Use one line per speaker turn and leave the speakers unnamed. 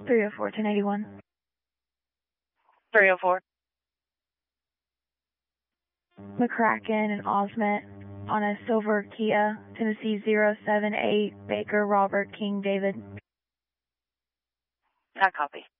304 1081.
304.
McCracken and Osment on a silver Kia, Tennessee 078, Baker Robert King David.
I copy.